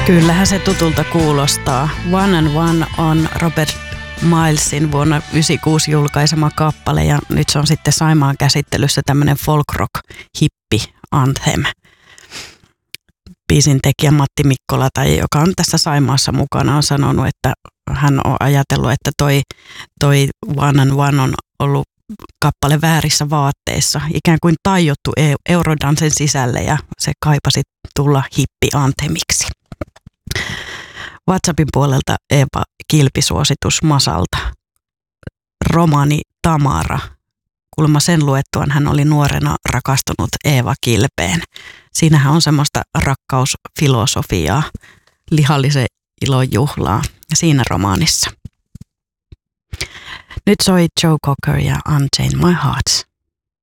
Kyllähän se tutulta kuulostaa. One and One on Robert Milesin vuonna 1996 julkaisema kappale ja nyt se on sitten Saimaan käsittelyssä tämmöinen folk rock hippi anthem. Biisin tekijä Matti Mikkola, joka on tässä Saimaassa mukana, on sanonut, että hän on ajatellut, että toi One and One on ollut kappale väärissä vaatteissa, ikään kuin tajottu Eurodansen sisälle ja se kaipasi tulla hippi-anthemiksi. WhatsAppin puolelta Eeva Kilpi-suositus Masalta. Romaani Tamara. Kuulemma sen luettuaan hän oli nuorena rakastunut Eeva Kilpeen. Siinähän on semmoista rakkausfilosofiaa, lihallisen ilon juhlaa siinä romaanissa. Nyt soi Joe Cocker ja Unchain My Heart.